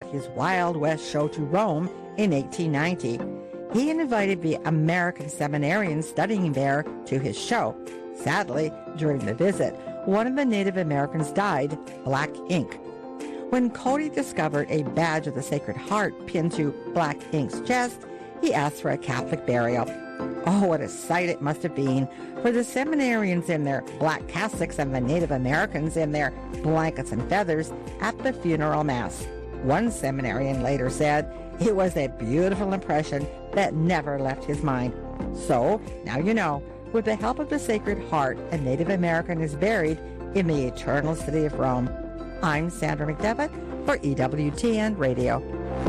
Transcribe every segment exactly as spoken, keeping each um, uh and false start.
his Wild West show to Rome in eighteen ninety. He invited the American seminarians studying there to his show. Sadly, during the visit, one of the Native Americans died, Black Ink. When Cody discovered a badge of the Sacred Heart pinned to Black Ink's chest, he asked for a Catholic burial. Oh, what a sight it must have been for the seminarians in their black cassocks and the Native Americans in their blankets and feathers at the funeral mass. One seminarian later said it was a beautiful impression that never left his mind. So, now you know, with the help of the Sacred Heart, a Native American is buried in the eternal city of Rome. I'm Sandra McDevitt for E W T N Radio.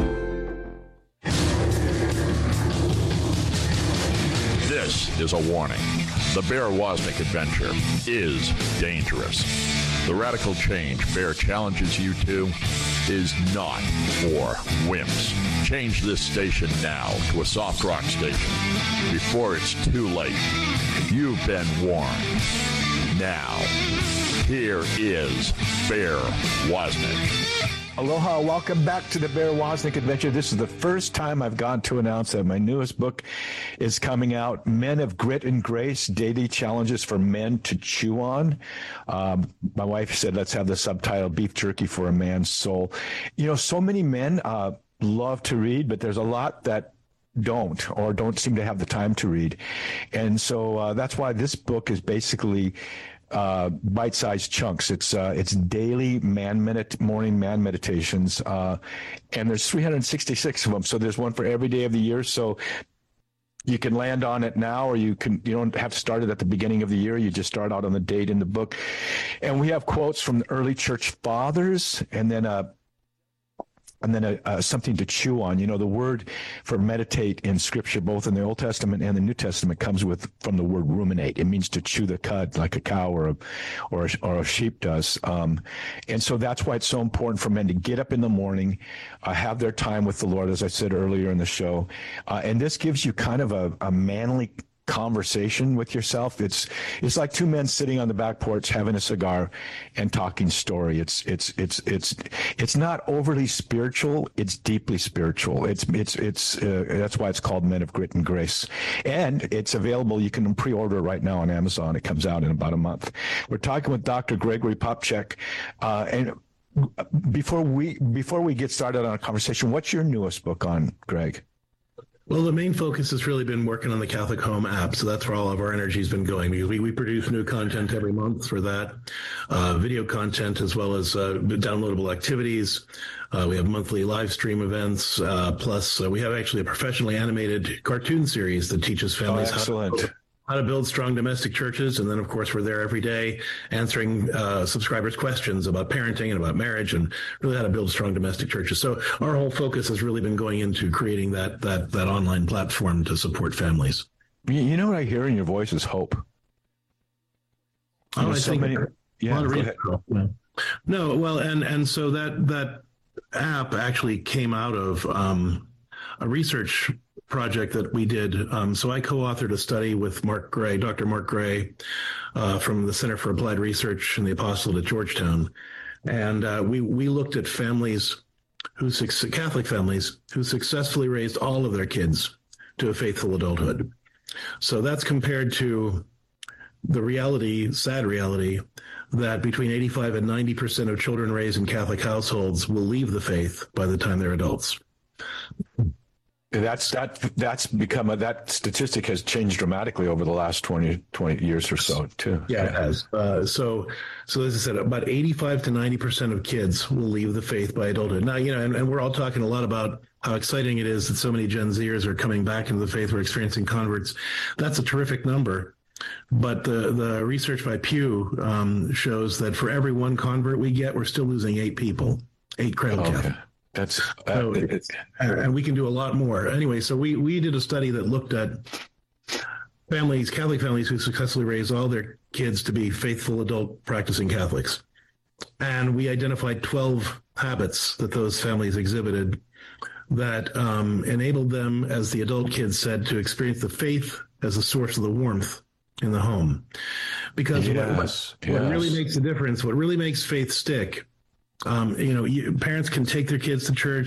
This is a warning. The Bear Wozniak adventure is dangerous. The radical change Bear challenges you to is not for wimps. Change this station now to a soft rock station before it's too late. You've been warned. Now, here is Bear Wozniak. Aloha, welcome back to the Bear Wozniak Adventure. This is the first time I've gone to announce that my newest book is coming out, Men of Grit and Grace, Daily Challenges for Men to Chew On. Um, my wife said, let's have the subtitle, Beef Jerky for a Man's Soul. You know, so many men uh, love to read, but there's a lot that don't or don't seem to have the time to read. And so uh, that's why this book is basically uh, bite-sized chunks. It's uh, it's daily man minute morning man meditations, uh, and there's three hundred sixty-six of them. So there's one for every day of the year. So you can land on it now, or you can you don't have to start it at the beginning of the year. You just start out on the date in the book, and we have quotes from the early church fathers, and then a. And then a, uh, something to chew on. You know, the word for meditate in Scripture, both in the Old Testament and the New Testament, comes with from the word ruminate. It means to chew the cud like a cow or a, or a, or a sheep does. Um, and so that's why it's so important for men to get up in the morning, uh, have their time with the Lord, as I said earlier in the show. Uh, and this gives you kind of a, a manly conversation with yourself. It's it's like two men sitting on the back porch having a cigar and talking story. It's it's it's it's it's not overly spiritual. It's deeply spiritual. It's it's it's uh, that's why it's called Men of Grit and Grace, and it's available. You can pre-order it right now on Amazon. It comes out in about a month. We're talking with Doctor Gregory Popcak, uh, and before we before we get started on a conversation, what's your newest book on, Greg? Well, the main focus has really been working on the Catholic Home app. So that's where all of our energy has been going, because we, we produce new content every month for that, uh, video content, as well as uh, downloadable activities. Uh, we have monthly live stream events. Uh, plus, uh, we have actually a professionally animated cartoon series that teaches families oh, excellent. how to how to build strong domestic churches. And then, of course, we're there every day answering uh, subscribers' questions about parenting and about marriage and really how to build strong domestic churches. So our whole focus has really been going into creating that that that online platform to support families. You know what I hear in your voice is hope. Oh, I so think many, yeah, go ahead. No. no, well, and and so that that app actually came out of um, a research project that we did. Um, so I co-authored a study with Mark Gray, Doctor Mark Gray, uh, from the Center for Applied Research and the Apostolate at Georgetown. And uh, we, we looked at families, who Catholic families, who successfully raised all of their kids to a faithful adulthood. So that's compared to the reality, sad reality, that between eighty-five and ninety percent of children raised in Catholic households will leave the faith by the time they're adults. That's that. That's become a, that statistic has changed dramatically over the last twenty, twenty years or so, too. Yeah, it has. Uh, so, so as I said, about eighty-five to ninety percent of kids will leave the faith by adulthood. Now, you know, and, and we're all talking a lot about how exciting it is that so many Gen Zers are coming back into the faith. We're experiencing converts. That's a terrific number. But the, the research by Pew um, shows that for every one convert we get, we're still losing eight people, eight cradle Okay. Catholics. That's uh, so, it's, and we can do a lot more. Anyway, so we, we did a study that looked at families, Catholic families who successfully raised all their kids to be faithful adult practicing Catholics. And we identified twelve habits that those families exhibited that um, enabled them, as the adult kids said, to experience the faith as a source of the warmth in the home. Because yes, what, what, yes. what really makes a difference, what really makes faith stick, Um, you know, you, parents can take their kids to church.